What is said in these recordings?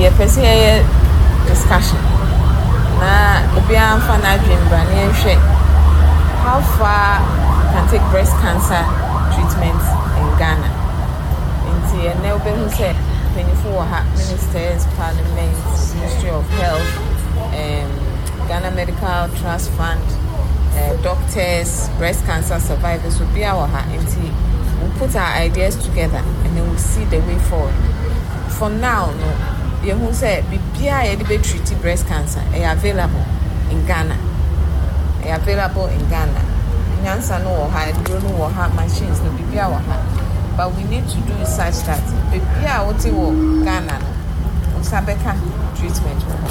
ye pese ye discussion na obi amfa na adwembra na ehwe how far can take breast cancer treatment in Ghana. Inti ene obi hu say penifo ha ministers, parliament, Ministry of Health, Ghana Medical Trust Fund, doctors, breast cancer survivors will be our ha. Inti we'll put our ideas together and then we'll see the way forward. For now, no, you who say bibia e dey treat breast cancer available in Ghana. Available in Ghana. Nyansa no ha, drone no ha, machines no bibia wa ha. But we need to do such that bibia oti wo Ghana no usabeka treatment wo.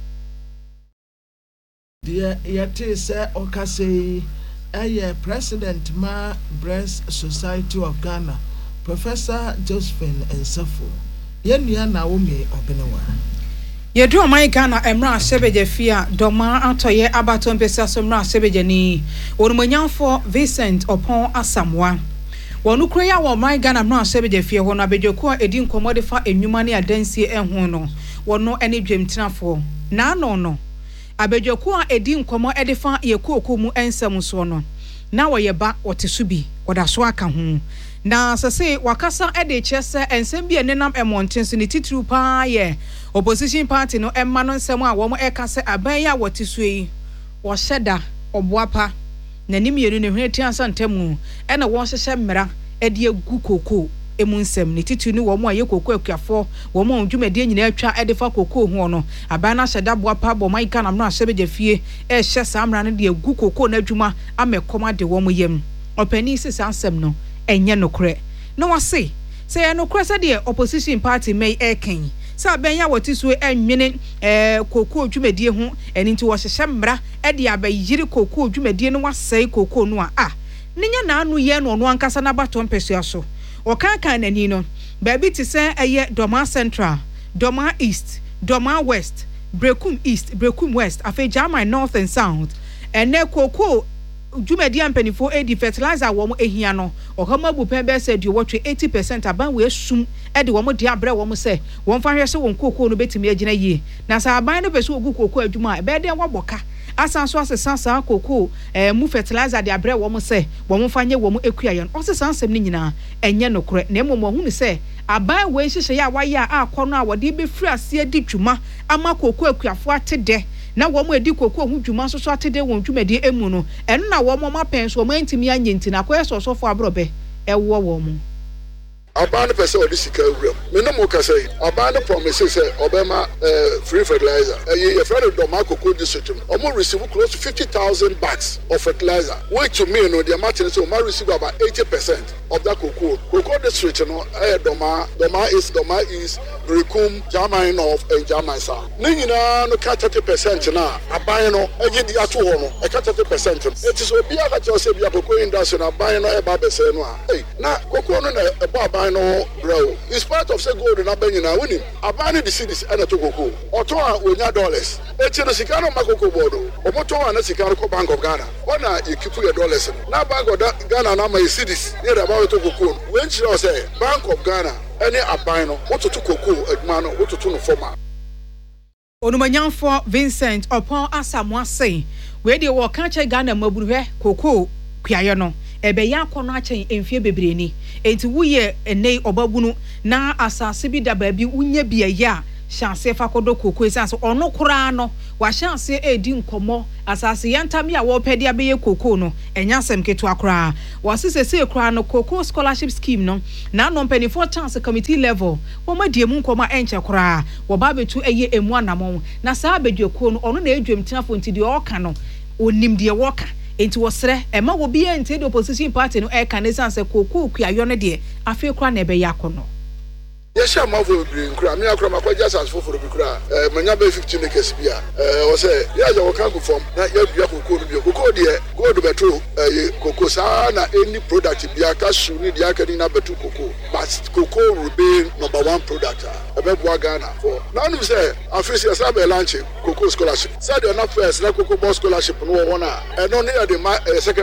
Dear yete say okase President Ma Breast Society of Ghana, Professor Josephine Ensafo. Yenia Naomi Obenewa. Yedu my Ghana emra sebeje fia doma atoye abaton pesa somra sebeje ni onumanyamfo Vincent Opon Asamwa. Wonu kroya wo my Ghana emra sebeje fia wono abejoko edi nkomode fa enwuma ne adansie ehun no wono ene dwemtenafo na no abejoko edi nkomo edefa yekooko mu ensam so no na wo yeba wotesubi wodaso aka ho na sase wakasa ede chese ensem bi enenam emonten so ne titru pa ye opposition party no emma no nsem a wo mo ekase aban ya wotesu yi wo hyeda oboapa na nimienu ne hweti ansantamu ena wo hyehye mmera ede agu koko emu nsem ne titru ni wo mo aye koko akuafo wo mo dwumade nyina atwa edefa koko ho no aban na hyeda boapa bo mai kana no asebeje fie hye samra no de agu koko na adwuma amekoma de wo mo yem opani sisa nsem no enye nokre no wase say ya nokre se de opposition party may eken sa ben ya wotisu enwene koko dwumadie ho eni nti wo hyehye mmra e de abayiri koko dwumadie no wasai koko no a ninya na anu ye no no ankasa na baton pesua so okankan nani no baabi ti se eye Doma Central, Doma East, Doma West, Brekum East, Brekum West, Afejama North and South ene koko dwumadi ampanifo edi fertilizer wo mo ehia no ohama bu pembe se di wotwe 80% aban we sum e de wo mo de abre wo mo se won fa hwese won koko no betimi agina yie na sa aban no pese ogu koko adwuma e be de waboka asan so asesa koko mu fertilizer de abre wo mo se wo mo fa nye wo mo ekuaye no osesa nsem ni nyina enye nokore na emomo hu ni se aban we hyehye ya waye a akono a wode be firi ase di dwuma ama koko ekuafo atede na wo mo edi koko hu dwuma so atede won dwumade emu no eno na wo mo mapen so mo antimi anyenti na koyeso sofo abrobe ewo wo mo Abana person or this room. Minimum can say Abana promises Obama free fertilizer. A friend of Domako could district almost receive close to 50,000 bags of fertilizer. Which to me, no, the amount so might receive about 80% of that cocoa. Cocoa district, Doma East, Brekum, Jamai North, and Jamai South. Nina no cut 30% now. I buy no, I get the actual one, I cut 30%. It is Obia that you say we are cocoa industry, I buy no Eba Senwa. Hey, now cocoa no no bro. In spite of say gold na ben na winning. Abani the cities and to cocoa. Oto onya dollars. Eche no sikano makoko bodo. Omoto na sikano ko Bank of Ghana. Ona you keep your dollars. Na Bank of Ghana na my cities. Near about to cocoa. When she say Bank of Ghana any abino what to cocoa admano what to no former. Onumanyamfo Vincent Opon Asamwa say we dey work kan che Ghana maburuhwe cocoa kuaye no ebe ya kono achen emfie bebre ni enti wuye enei obabunu na asase bi da baabi unye bia ya chance fa kodo koko esanso ono kura no wa chance edi nkomo asase yantami a wo pede abeye koko no enyasem keto akura wasise kura no koko scholarship scheme no na no mpani for chance committee level wo madie mu nkoma enche kura wo ba betu eye emu anamon na saa bedweko no ono na edwemtena fo ntidi oka no onim de woka enti wosre ema wo bia enti the opposition party no e kanesa se koko kuayo no de afi kura na ebe yakono yes am for bring kura me akura makwaja as for be kura manya be 15 acres bia o say ya je wo kan go form na ya bia koko no bia koko de gold beto koko sa na any product bia ka su ni dia ka ni na beto koko but koko remain number 1 product ebeboa Ghana for now no say afisi asa be launch koko scholarship said na first na koko boss scholarship no wona e no near the secondary school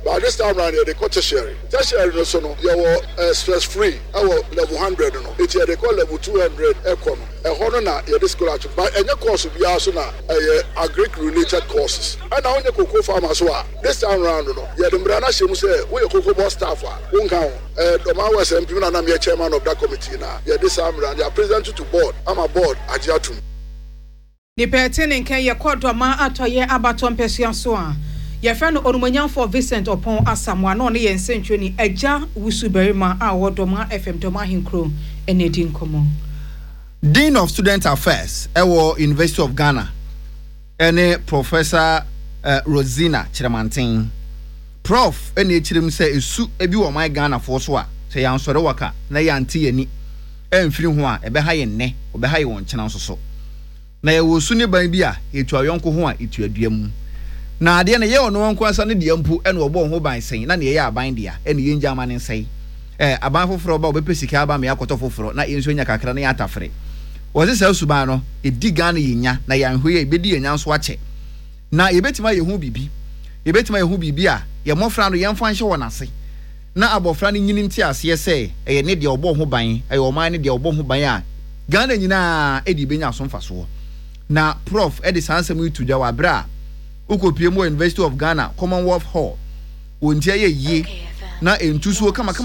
But this time around here, they call tertiary. Tertiary no so no, you were stress free. Our level 100 no. It's here they call level 200 econo. Na this school but any course will be also na agric related courses. And now the cocoa farmers were this time around no. Yeah, the Mbrana Shemu say we cocoa boss staff won't count. Doma was MP and I'm chairman of that committee now. Yeah, this time around they are presented to board. I'm a board Ajiatum. The pertaining can ye call Doma atoye abaton persian soa. Your friend Onumanyan for Vincent upon Asamoah no ne century eja wusu berima a Doma FM Doma hinkro enedin komo. Dean of Student Affairs ewo University of Ghana ene Professor Rosina Chiramantin Prof ene chirim se esu ebi wo my Ghana for so a se yansore waka na yanti yani emfiri ho a ebe ha ye nne obe ha ye won chena so na ye wo su ne ban bi a etu ayonko ho a etu aduam na ade na ye ono wonko asa ne de ampu ene obo ho ban sen na ne ye aban dia ene ye nja ma ne nsen aban foforo ba obepesika aba me yakoto foforo na yenso nya kakra na ya tafere Wose se suban no edi Ghana yenya na yanhwe ebedi yenya nso ache na yebetima yehu bibi a ye mofra no yemfa nhye wonase na abofra no nyini nti ase se eye ne de obo ho ban eye oman ne de obo ho ban a Ghana nyina edi benya so mfaso na prof edi sansem itudwa wa bra ukopie mo University of Ghana Commonwealth Hall wontia ye na entusuo kama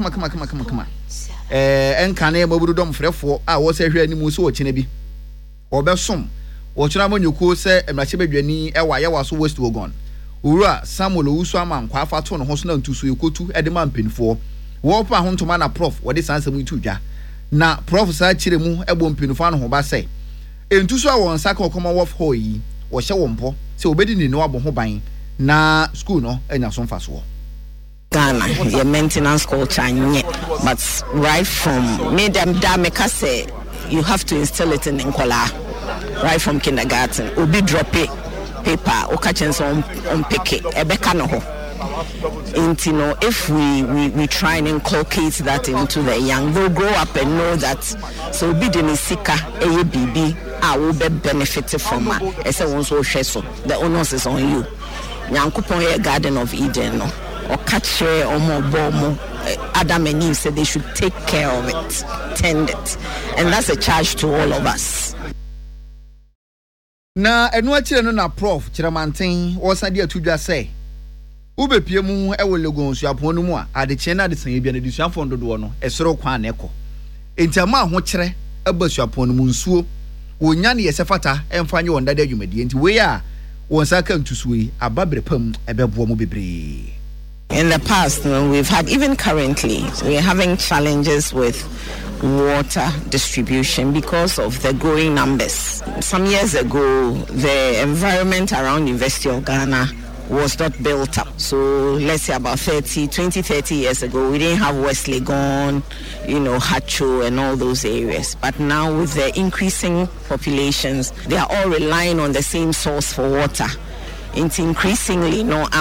enkane maburu dom frefo a wo se hwe animu so wo kine bi obesom wo kira monyuko se emrache badwani ewa ye waso West Wogon owura Samuel Owusu amankwa afato no ho so na ntusuo ekotu ede ma mpenfo wo pa ho ntoma na prof wo de sansam itudwa na prof sa kire mu ebo mpenfo ano ho ba se entusuo a won saka Commonwealth Hall yi wo hye wo mpo se obedi ni no abo ho ban na school no enya so mfaso Ghana, your maintenance culture, but right from Madam Dameka say you have to instill it in Nkola, right from kindergarten. Obi drop it, paper, okachens on pick it, ebeka no ho. If we try and inculcate that into the young, they'll grow up and know that so be the nisika ABB I will be benefited from as a one's so the onus is on you. Nyankopon Garden of Eden no. Or catch or more bomb Adam and Eve said they should take care of it, tend it, and that's a charge to all of us. Na enu achire no na prof Chiramantin wosa dia tudwa say ubepie mu ewo Legon suapon no mu a adeche na de san bia na disuafon dodo no esoro kwa na ekọ entama ho kire aba suapon no mu nsuo wonya ne yesefata emfanye wonda da adwumadi enti we a wonsa ka ntusuo yi ababre pam ebebo mu bebre. In the past, we've had, even currently, we're having challenges with water distribution because of the growing numbers. Some years ago, the environment around University of Ghana was not built up. So let's say about 30 years ago, we didn't have West Legon, Hacho and all those areas. But now with the increasing populations, they are all relying on the same source for water. It's increasingly,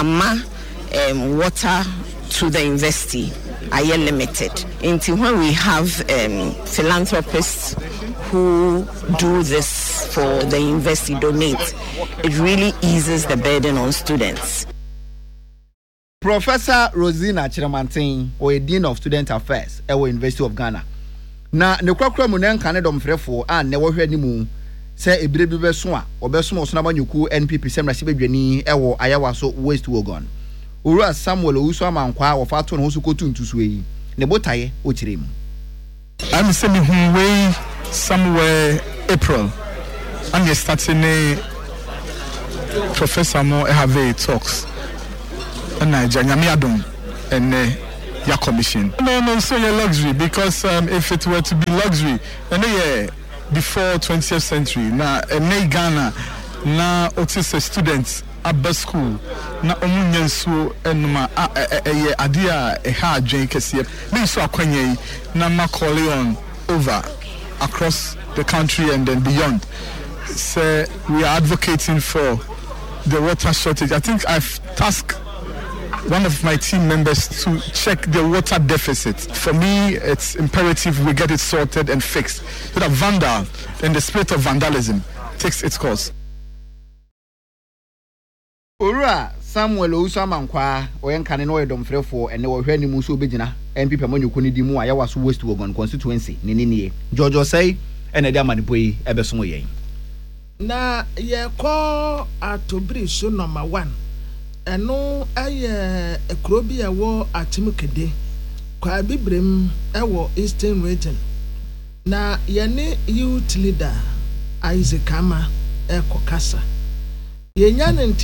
water to the university are limited. Until when we have philanthropists who do this for the university, donate, it really eases the burden on students. Professor Rosina Chiramantin, or Dean of Student Affairs at the University of Ghana. Na ne kwakwa mu nan kan dom frefo a ne wo hwani mu se ebrebi beso a obeso mo so na manyuku NPP semra sebedwani ewo ayawaso West Wogon. Owura Samuel Owusu amankwa wofato no ho so kotu ntusuo yi ne botaye o kirem. I'm saying way somewhere April and you starting Professor Mo have talks and Nyame adom and your commission. No, so your luxury because if it were to be luxury and before 20th century na Ghana na otise students at school na omunyansuo enuma adia ha adwen kese me so akwanye na makole on over across the country and then beyond. So we are advocating for the water shortage. I think I've tasked one of my team members to check the water deficit. For me, it's imperative we get it sorted and fixed so that vandal and the spirit of vandalism takes its course. Ora Samuel Owusu-Amankwa oyen kane no yedomfrefo ene wo hwe ni mu so obegina MPP amanyuko ni di mu a yawaso West Wogon constituency ne George Osei ene de amanipo yi ebeso yen na ye ko atobri so number 1 eno aye ekrobi ewo atimkede kwa bibrem ewo Eastern Region na ye ne youth leader Isaac Ama ekokasa ye nya